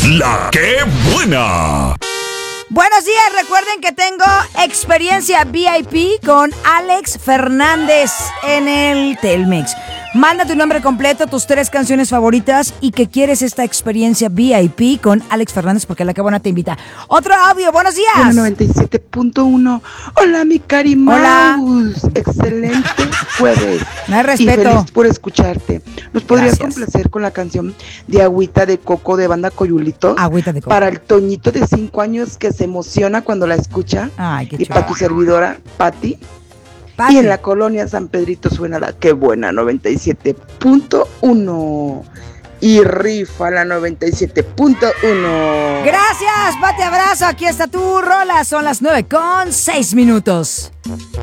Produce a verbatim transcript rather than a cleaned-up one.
La que buena. Buenos días, recuerden que tengo experiencia V I P con Alex Fernández en el Telmex. Manda tu nombre completo, tus tres canciones favoritas y que quieres esta experiencia V I P con Alex Fernández porque La que buena te invita. Otro audio, buenos días. Bueno, noventa y siete punto uno. Hola, mi Cari Hola. Maus. Excelente jueves. Me da Y respeto. feliz por escucharte. ¿Nos podrías Gracias. complacer con la canción de Agüita de Coco de Banda Coyulitos? Agüita de Coco. Para el Toñito de cinco años que se emociona cuando la escucha. Ay, qué Y chulo. para tu servidora, Patti. Pati. Y en la colonia San Pedrito suena La que buena, noventa y siete punto uno. Y rifa la noventa y siete punto uno. Gracias, Pati, abrazo. Aquí está tu rola. Son las nueve con seis minutos.